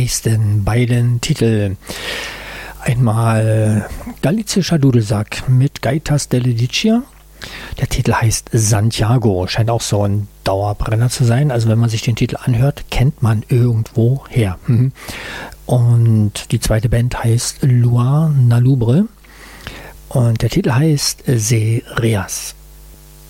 nächsten beiden Titel. Einmal Galizischer Dudelsack mit Gaitas delle Dicia. Der Titel heißt Santiago, scheint auch so ein Dauerbrenner zu sein. Also wenn man sich den Titel anhört, kennt man irgendwo her. Und die zweite Band heißt Luar Nalubre und der Titel heißt Sereas.